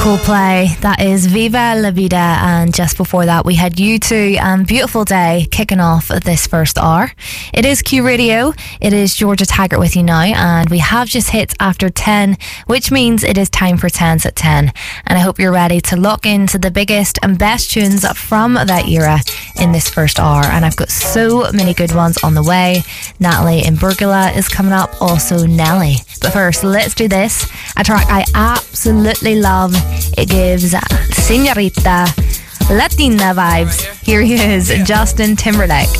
Coldplay, that is Viva La Vida, and just before that we had U2 and Beautiful Day kicking off this first hour. It is Q Radio, it is Georgia Taggart with you now, and we have just hit after 10, which means it is time for 10s at 10, and I hope you're ready to lock into the biggest and best tunes from that era in this first hour, and I've got so many good ones on the way. Natalie Imbruglia is coming up, also Nelly. But first, let's do this, a track I absolutely love. It gives Señorita Latina vibes. Here he is, Justin Timberlake.